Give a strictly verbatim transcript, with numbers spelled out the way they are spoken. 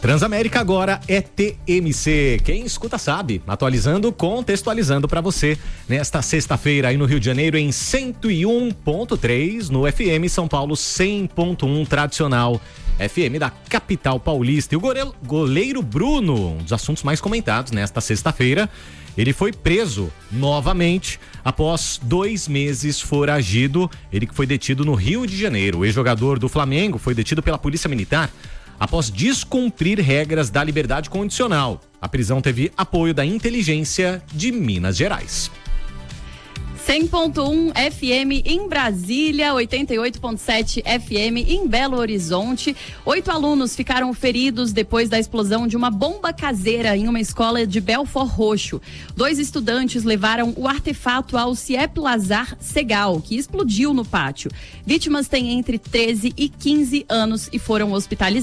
Transamérica agora é T M C. Quem escuta sabe. Atualizando, contextualizando para você. Nesta sexta-feira aí no Rio de Janeiro em cento e um ponto três, no F M São Paulo cem ponto um tradicional. F M da capital paulista. E o goleiro, goleiro Bruno, um dos assuntos mais comentados nesta sexta-feira, ele foi preso novamente após dois meses foragido. Ele que foi detido no Rio de Janeiro. O ex-jogador do Flamengo foi detido pela Polícia Militar após descumprir regras da liberdade condicional. A prisão teve apoio da inteligência de Minas Gerais. cem ponto um F M em Brasília, oitenta e oito ponto sete F M em Belo Horizonte. Oito alunos ficaram feridos depois da explosão de uma bomba caseira em uma escola de Belford Roxo. Dois estudantes levaram o artefato ao CIEP Lazar Segal, que explodiu no pátio. Vítimas têm entre treze e quinze anos e foram hospitalizadas.